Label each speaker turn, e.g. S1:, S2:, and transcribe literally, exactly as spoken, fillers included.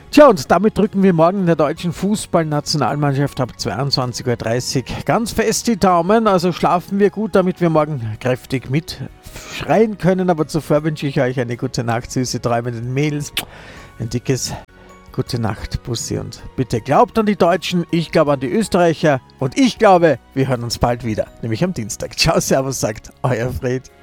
S1: Tja, und damit drücken wir morgen der deutschen Fußballnationalmannschaft ab zweiundzwanzig Uhr dreißig ganz fest die Daumen. Also schlafen wir gut, damit wir morgen kräftig mitschreien können. Aber zuvor wünsche ich euch eine gute Nacht, süße träumenden Mädels. Ein dickes Gute Nacht, Bussi, und bitte glaubt an die Deutschen, ich glaube an die Österreicher und ich glaube, wir hören uns bald wieder, nämlich am Dienstag. Ciao, servus, sagt euer Fred.